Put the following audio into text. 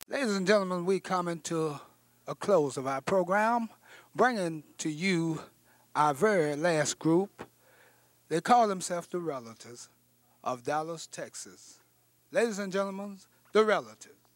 Ladies and gentlemen, we coming to a close of our program, bringing to you our very last group. They call themselves the Relatives of Dallas, Texas. Ladies and gentlemen, the Relatives.